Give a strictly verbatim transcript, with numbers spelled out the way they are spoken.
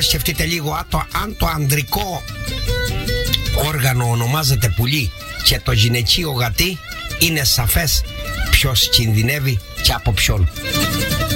σκεφτείτε λίγο αν το ανδρικό όργανο ονομάζεται πουλί και το γυναικείο γατί, είναι σαφές ποιος κινδυνεύει και από ποιον.